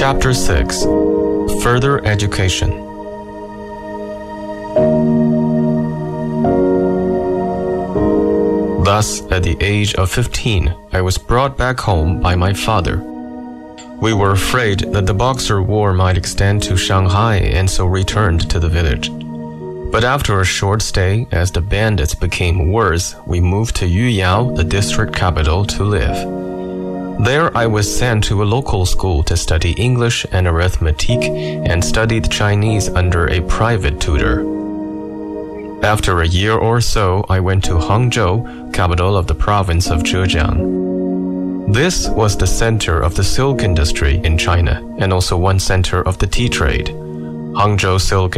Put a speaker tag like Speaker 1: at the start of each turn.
Speaker 1: Chapter 6. Further Education. Thus, at the age of 15, I was brought back home by my father. We were afraid that the Boxer War might extend to Shanghai and so returned to the village. But after a short stay, as the bandits became worse, we moved to Yuyao, the district capital, to live. There I was sent to a local school to study English and arithmetic and studied Chinese under a private tutor. After a year or so, I went to Hangzhou, capital of the province of Zhejiang. This was the center of the silk industry in China and also one center of the tea trade. Hangzhou silk